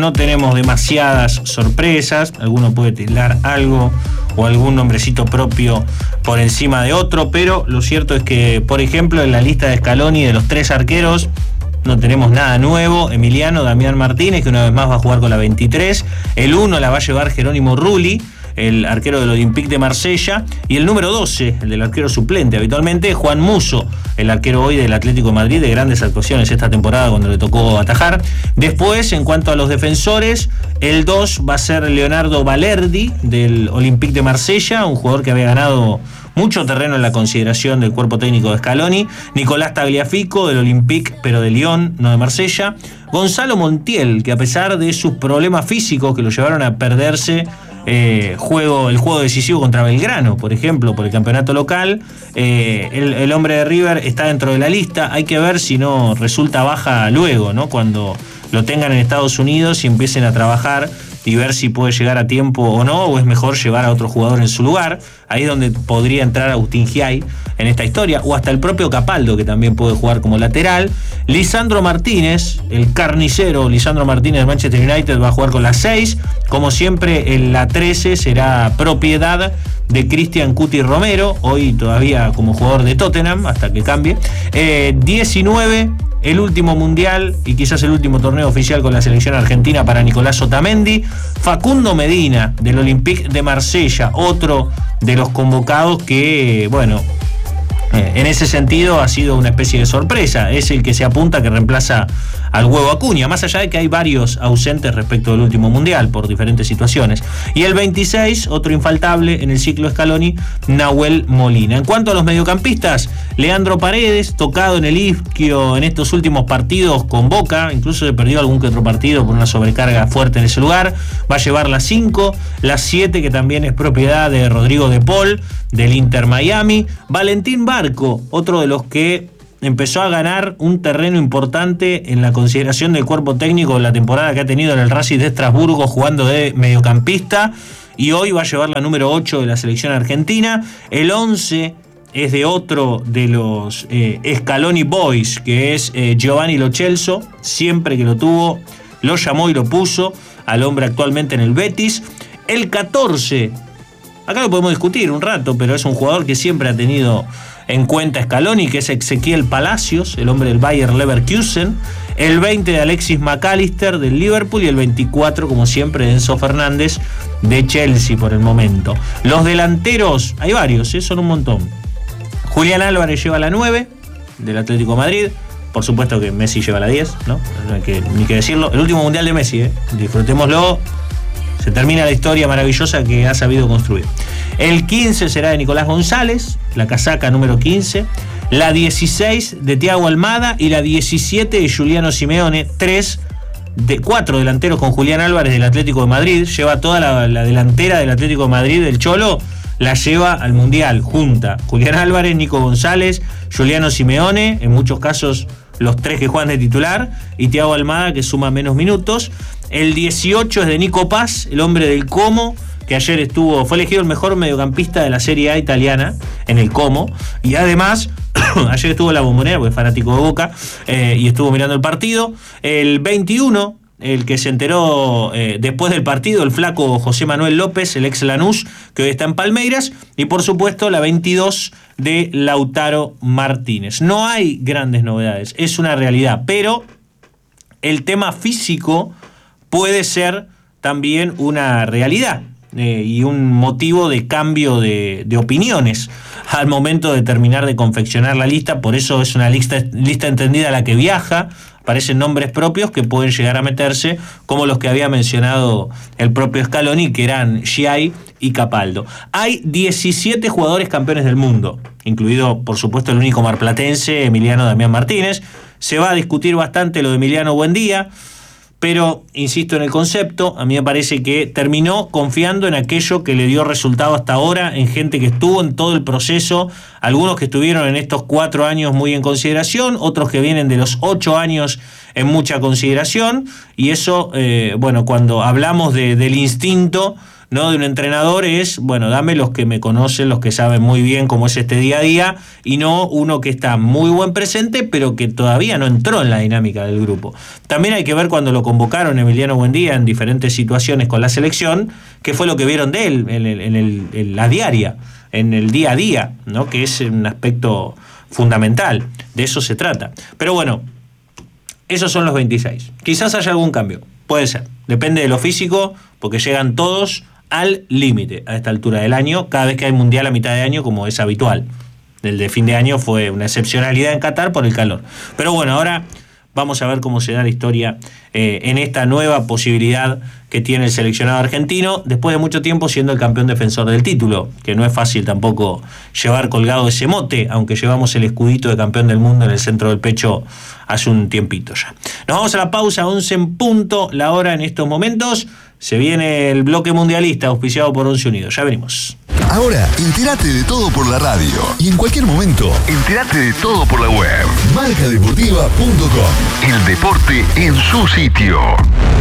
No tenemos demasiadas sorpresas, alguno puede tildar algo o algún nombrecito propio por encima de otro, pero lo cierto es que, por ejemplo, en la lista de Scaloni de los 3 arqueros no tenemos nada nuevo. Emiliano Damián Martínez, que una vez más va a jugar con la 23. El 1 la va a llevar Jerónimo Rulli, el arquero del Olympique de Marsella, y el número 12, el del arquero suplente habitualmente, Juan Musso, el arquero hoy del Atlético de Madrid, de grandes actuaciones esta temporada cuando le tocó atajar. Después, en cuanto a los defensores, el 2 va a ser Leonardo Balerdi, del Olympique de Marsella, un jugador que había ganado mucho terreno en la consideración del cuerpo técnico de Scaloni. Nicolás Tagliafico, del Olympique, pero de Lyon, no de Marsella. Gonzalo Montiel, que a pesar de sus problemas físicos que lo llevaron a perderse el juego decisivo contra Belgrano, por ejemplo, por el campeonato local, el hombre de River está dentro de la lista. Hay que ver si no resulta baja luego, ¿no? Cuando lo tengan en Estados Unidos y empiecen a trabajar y ver si puede llegar a tiempo o no, o es mejor llevar a otro jugador en su lugar. Ahí es donde podría entrar Agustín Giai en esta historia, o hasta el propio Capaldo, que también puede jugar como lateral. Lisandro Martínez, el carnicero Lisandro Martínez del Manchester United, va a jugar con la 6. Como siempre, en la 13 será propiedad de Cristian Cuti Romero, hoy todavía como jugador de Tottenham, hasta que cambie. 19, el último mundial y quizás el último torneo oficial con la selección argentina para Nicolás Otamendi. Facundo Medina, del Olympique de Marsella, otro de los convocados que, bueno, en ese sentido ha sido una especie de sorpresa. Es el que se apunta que reemplaza al Huevo Acuña, más allá de que hay varios ausentes respecto del último mundial por diferentes situaciones. Y el 26, otro infaltable en el ciclo Scaloni, Nahuel Molina. En cuanto a los mediocampistas, Leandro Paredes, tocado en el isquio en estos últimos partidos con Boca, incluso se perdió algún que otro partido por una sobrecarga fuerte en ese lugar, va a llevar la 5, la 7, que también es propiedad de Rodrigo de Paul, del Inter Miami. Valentín Barco, otro de los que empezó a ganar un terreno importante en la consideración del cuerpo técnico en la temporada que ha tenido en el Racing de Estrasburgo jugando de mediocampista, y hoy va a llevar la número 8 de la selección argentina. El 11 es de otro de los Scaloni Boys, que es Giovanni Lo Celso. Siempre que lo tuvo, lo llamó y lo puso al hombre actualmente en el Betis. El 14, acá lo podemos discutir un rato, pero es un jugador que siempre ha tenido en cuenta Scaloni, que es Ezequiel Palacios, el hombre del Bayer Leverkusen. El 20 de Alexis McAllister, del Liverpool, y el 24, como siempre, de Enzo Fernández, de Chelsea por el momento. Los delanteros, hay varios, son un montón. Julián Álvarez lleva la 9, del Atlético de Madrid. Por supuesto que Messi lleva la 10, ¿no? No hay que, ni que decirlo. El último mundial de Messi, disfrutémoslo. Se termina la historia maravillosa que ha sabido construir. El 15 será de Nicolás González, la casaca número 15. La 16 de Thiago Almada y la 17 de Giuliano Simeone. 4 delanteros con Julián Álvarez del Atlético de Madrid. Lleva toda la delantera del Atlético de Madrid, del Cholo, la lleva al Mundial, junta Julián Álvarez, Nico González, Giuliano Simeone, en muchos casos los 3 que juegan de titular, y Thiago Almada, que suma menos minutos. El 18 es de Nico Paz, el hombre del Como, que ayer fue elegido el mejor mediocampista de la Serie A italiana en el Como, y además ayer estuvo en la Bombonera, porque es fanático de Boca, y estuvo mirando el partido. El 21, el que se enteró después del partido, el flaco José Manuel López, el ex Lanús, que hoy está en Palmeiras. Y por supuesto la 22 de Lautaro Martínez. No hay grandes novedades, es una realidad, pero el tema físico puede ser también una realidad y un motivo de cambio de opiniones al momento de terminar de confeccionar la lista. Por eso es una lista entendida a la que viaja. Aparecen nombres propios que pueden llegar a meterse, como los que había mencionado el propio Scaloni, que eran Giai y Capaldo. Hay 17 jugadores campeones del mundo, incluido, por supuesto, el único marplatense, Emiliano Damián Martínez. Se va a discutir bastante lo de Emiliano Buendía, pero insisto en el concepto. A mí me parece que terminó confiando en aquello que le dio resultado hasta ahora, en gente que estuvo en todo el proceso, algunos que estuvieron en estos 4 años muy en consideración, otros que vienen de los 8 años en mucha consideración, y eso, cuando hablamos del instinto, ¿no?, de un entrenador es, bueno, dame los que me conocen, los que saben muy bien cómo es este día a día, y no uno que está muy buen presente, pero que todavía no entró en la dinámica del grupo. También hay que ver cuando lo convocaron Emiliano Buendía en diferentes situaciones con la selección, qué fue lo que vieron de él en la diaria, en el día a día, ¿no?, que es un aspecto fundamental. De eso se trata. Pero bueno, esos son los 26. Quizás haya algún cambio, puede ser. Depende de lo físico, porque llegan todos al límite a esta altura del año, cada vez que hay mundial a mitad de año, como es habitual. El de fin de año fue una excepcionalidad en Qatar por el calor. Pero bueno, ahora vamos a ver cómo se da la historia en esta nueva posibilidad que tiene el seleccionado argentino, después de mucho tiempo siendo el campeón defensor del título, que no es fácil tampoco llevar colgado ese mote, aunque llevamos el escudito de campeón del mundo en el centro del pecho hace un tiempito ya. Nos vamos a la pausa, 11 en punto, la hora en estos momentos. Se viene el bloque mundialista auspiciado por Once Unidos. Ya venimos. Ahora, entérate de todo por la radio. Y en cualquier momento, entérate de todo por la web. Marcadeportiva.com. El deporte en su sitio.